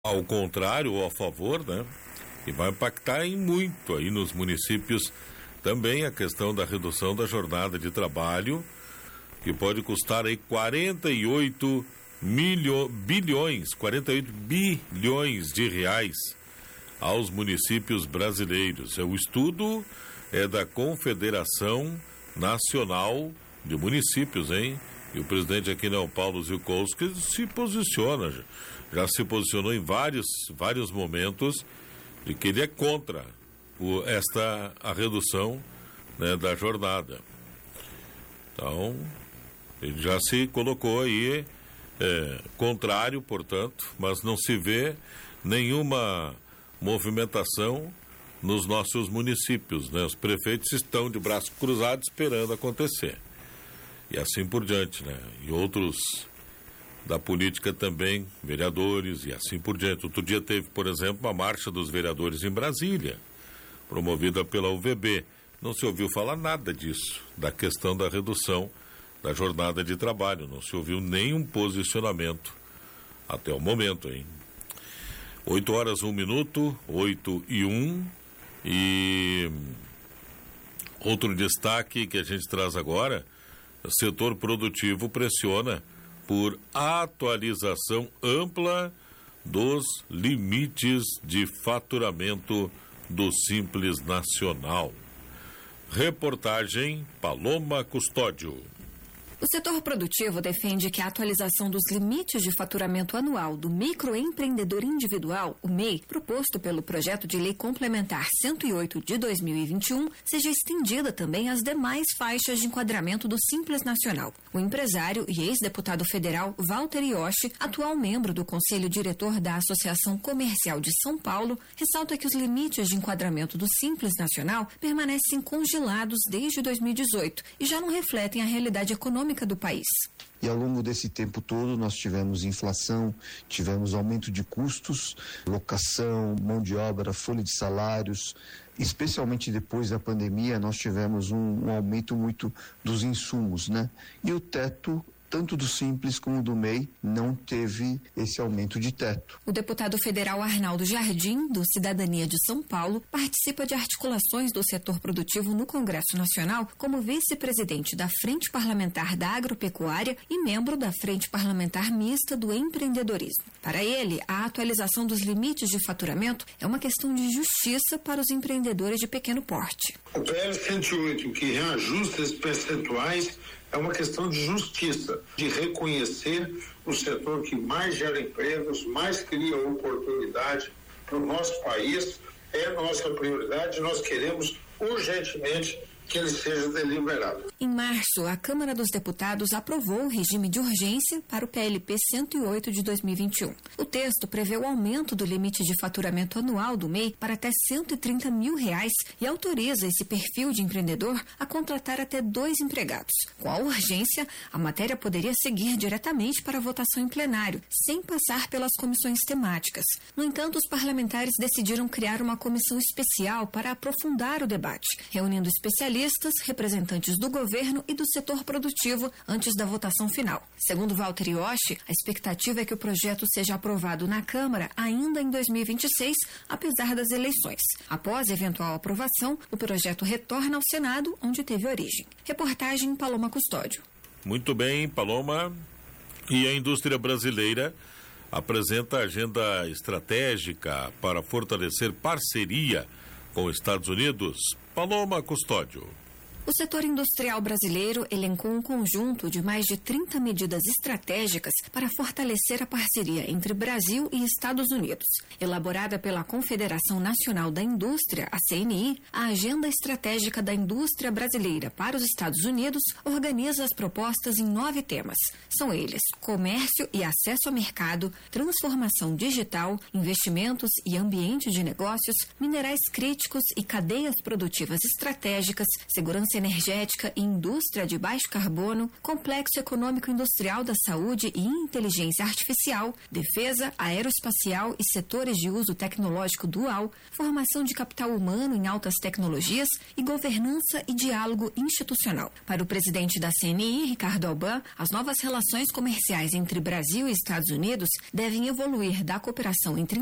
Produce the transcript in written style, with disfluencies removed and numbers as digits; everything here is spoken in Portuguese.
ao contrário ou a favor, né? E vai impactar em muito aí nos municípios também a questão da redução da jornada de trabalho, que pode custar aí 48 bilhões de reais aos municípios brasileiros. O estudo é da Confederação Nacional de Municípios, hein? E o presidente aqui, não, Paulo Zilkowski, se posiciona, já se posicionou em vários momentos de que ele é contra a redução, né, da jornada. Então, ele já se colocou aí contrário, portanto, mas não se vê nenhuma movimentação nos nossos municípios, né? Os prefeitos estão de braço cruzado esperando acontecer. E assim por diante, né? E outros da política também, vereadores e assim por diante. Outro dia teve, por exemplo, uma marcha dos vereadores em Brasília, promovida pela UVB. Não se ouviu falar nada disso, da questão da redução da jornada de trabalho. Não se ouviu nenhum posicionamento até o momento, hein? 8h, 1 minuto, 8h01. E outro destaque que a gente traz agora: o setor produtivo pressiona por atualização ampla dos limites de faturamento do Simples Nacional. Reportagem Paloma Custódio. O setor produtivo defende que a atualização dos limites de faturamento anual do microempreendedor individual, o MEI, proposto pelo projeto de lei complementar 108 de 2021, seja estendida também às demais faixas de enquadramento do Simples Nacional. O empresário e ex-deputado federal Walter Yoshi, atual membro do Conselho Diretor da Associação Comercial de São Paulo, ressalta que os limites de enquadramento do Simples Nacional permanecem congelados desde 2018 e já não refletem a realidade econômica do país. E ao longo desse tempo todo nós tivemos inflação, tivemos aumento de custos, locação, mão de obra, folha de salários, especialmente depois da pandemia nós tivemos um aumento muito dos insumos, né? E o teto, tanto do Simples como do MEI, não teve esse aumento de teto. O deputado federal Arnaldo Jardim, do Cidadania de São Paulo, participa de articulações do setor produtivo no Congresso Nacional como vice-presidente da Frente Parlamentar da Agropecuária e membro da Frente Parlamentar Mista do Empreendedorismo. Para ele, a atualização dos limites de faturamento é uma questão de justiça para os empreendedores de pequeno porte. O PL 108, que reajusta esses percentuais, é uma questão de justiça, de reconhecer o setor que mais gera empregos, mais cria oportunidade para o nosso país. É a nossa prioridade, nós queremos urgentemente que ele seja deliberado. Em março, a Câmara dos Deputados aprovou o regime de urgência para o PLP 108 de 2021. O texto prevê o aumento do limite de faturamento anual do MEI para até R$130 mil e autoriza esse perfil de empreendedor a contratar até 2 empregados. Com a urgência, a matéria poderia seguir diretamente para a votação em plenário, sem passar pelas comissões temáticas. No entanto, os parlamentares decidiram criar uma comissão especial para aprofundar o debate, reunindo especialistas, representantes do governo e do setor produtivo antes da votação final. Segundo Walter Yoshi, a expectativa é que o projeto seja aprovado na Câmara ainda em 2026, apesar das eleições. Após eventual aprovação, o projeto retorna ao Senado, onde teve origem. Reportagem Paloma Custódio. Muito bem, Paloma. E a indústria brasileira apresenta agenda estratégica para fortalecer parceria com os Estados Unidos. Paloma Custódio. O setor industrial brasileiro elencou um conjunto de mais de 30 medidas estratégicas para fortalecer a parceria entre Brasil e Estados Unidos. Elaborada pela Confederação Nacional da Indústria, a CNI, a Agenda Estratégica da Indústria Brasileira para os Estados Unidos organiza as propostas em 9 temas. São eles: comércio e acesso ao mercado, transformação digital, investimentos e ambiente de negócios, minerais críticos e cadeias produtivas estratégicas, segurança eficiência energética e indústria de baixo carbono, complexo econômico industrial da saúde e inteligência artificial, defesa aeroespacial e setores de uso tecnológico dual, formação de capital humano em altas tecnologias e governança e diálogo institucional. Para o presidente da CNI, Ricardo Alban, as novas relações comerciais entre Brasil e Estados Unidos devem evoluir da cooperação entre